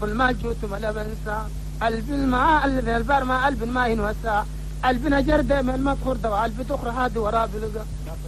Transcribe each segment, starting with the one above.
المال جوت ملا بنسى قلب الماء البر ما قلب ما ينوسى قلب نجر دائما المذكور دوا قلب تخرى هاد ورا بلقى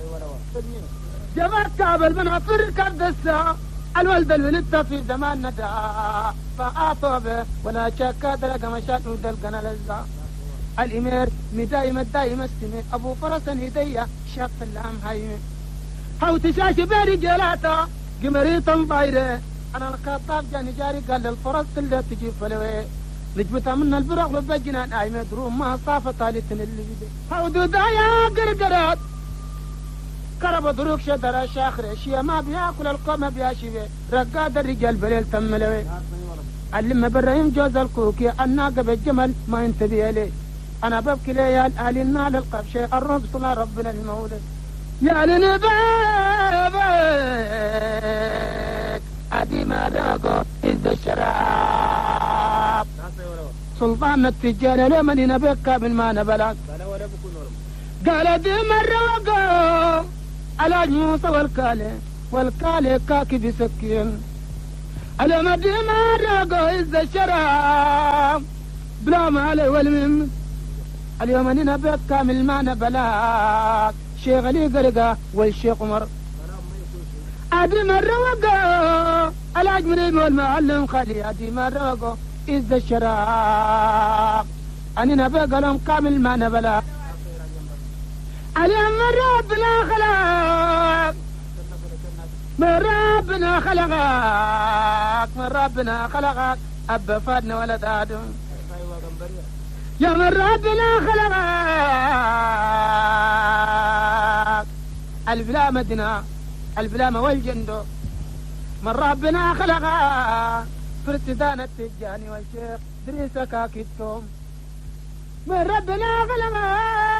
جمعت كعب المنع فرق الدسا الولد الولد في زمان ندى فآطوبه ولا شكا درق مشات ودلقنا لزا الإمير مداي مداي مستمي أبو فرس هدية شاف اللام هايمي هاو تشاش بيري جلاتا قمريطا ضايرة أنا الخطاب جاني جاري قال للفرس اللي تجيب فلوي نجبتها من البرق لبجنان أي مدروم ما صافة طالتن اللي بدي هاو دودايا قرقرات كرب دروك شدر شاخر اشياء ما بياكل القوم بياشبه رقاد الرجال بليل تملوي علم برايم جوز الكوكي الناقة بالجمل ما ينتبه لي انا ببكي لي النا للقفشه الرب صلى ربنا المولد يا لنبابك ادي ما لاقو اذا الشراب سلطان التجار لمن ينبك من ما نبلك قال دي مرة على موسى والكالي كاكي بسكين على مدي مرة إذا الشراب بلا ما علي والمم اليوم أننا بك كامل معنا بلاك شيخ علي قرقا والشيخ عمر أدي مرة وقا الأجمرين والمعلم خالي أدي مرة وقا إذا الشراب أننا بك لهم كامل معنا بلاك اليوم من ربنا خلق من ربنا خلقك أبا فادنا ولد آدم يا من ربنا خلقك البلا مدنا البلا والجندو من ربنا خلقك فرتدان التجاني والشيخ دريسك كيتهم من ربنا خلقك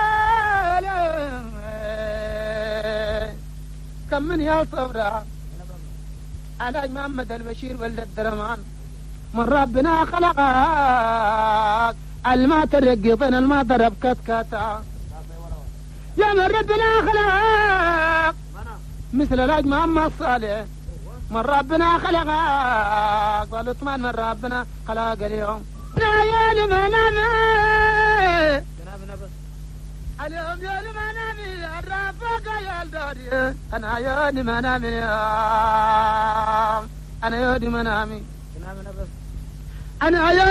كم من يا صبرا علاج محمد البشير ولا الدرمان من ربنا خلقك الما ترقيطين الما ضرب كتكاتا يا من ربنا خلقك مثل علاج محمد صالح من ربنا خلقك والعثمان من ربنا خلق اليوم يا لمنامي اليوم يا لمنامي الرافق يا الداري أنا يا لمنامي أنا يا لمنامي أنا يا